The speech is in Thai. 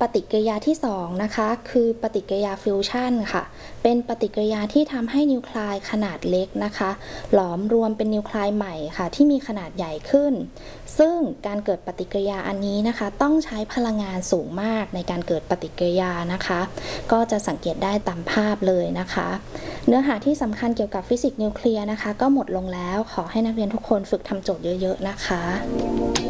ปฏิกิริยาที่2นะคะคือปฏิกิริยาฟิวชันค่ะเป็นปฏิกิริยาที่ทำให้นิวเคลายขนาดเล็กนะคะหลอมรวมเป็นนิวเคลายใหม่ค่ะที่มีขนาดใหญ่ขึ้นซึ่งการเกิดปฏิกิริยาอันนี้นะคะต้องใช้พลังงานสูงมากในการเกิดปฏิกิริยานะคะก็จะสังเกตได้ตามภาพเลยนะคะเนื้อหาที่สำคัญเกี่ยวกับฟิสิกส์นิวเคลียร์นะคะก็หมดลงแล้วขอให้นักเรียนทุกคนฝึกทำโจทย์เยอะๆนะคะ